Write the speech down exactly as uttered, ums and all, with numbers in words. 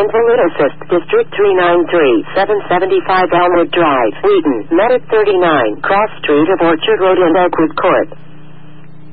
Invalid Assist, District three ninety-three, seven seventy-five Elmwood Drive, Wheaton, Medic thirty-nine, Cross Street of Orchard Road and Oakwood Court.